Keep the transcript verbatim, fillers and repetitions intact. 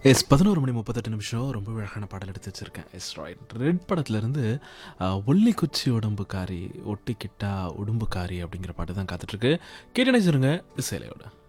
S பதினொரு மணி முப்பத்தெட்டு நிமிஷம் ரொம்ப அழகான பாடல் எடுத்து வச்சிருக்கேன். S right. ரெட் படத்துலேருந்து ஒல்லி குச்சி உடம்புக்காரி ஒட்டிக்கிட்டா உடும்புக்காரி அப்படிங்கிற பாட்டு தான் காத்துட்ருக்கு. கேட்டு நினைச்சிருங்க இசையிலையோட